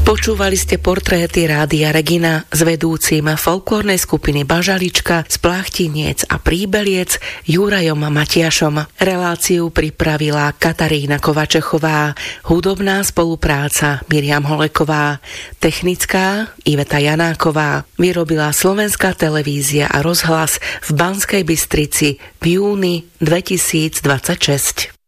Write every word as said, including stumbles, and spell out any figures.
Počúvali ste portréty Rádia Regina s vedúcim folklórnej skupiny Bažalička z Pláchtiniec a Príbeliec Jurajom Matiašom. Reláciu pripravila Katarína Kovačechová, hudobná spolupráca Miriam Holeková, technická Iveta Janáková. Vyrobila Slovenská televízia a rozhlas v Banskej Bystrici v júni dvetisícdvadsaťšesť.